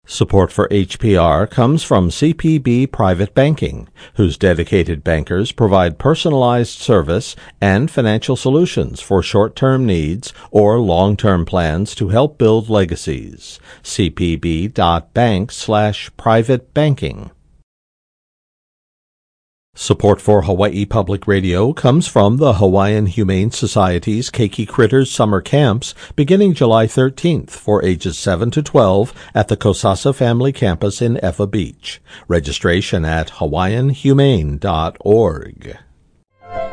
Support for HPR comes from CPB Private Banking, whose dedicated bankers provide personalized service and financial solutions for short-term needs or long-term plans to help build legacies. cpb.bank/private banking. Support for Hawaii Public Radio comes from the Hawaiian Humane Society's Keiki Critters Summer Camps beginning July 13th for ages 7 to 12 at the Kosasa Family Campus in Ewa Beach. Registration at hawaiianhumane.org.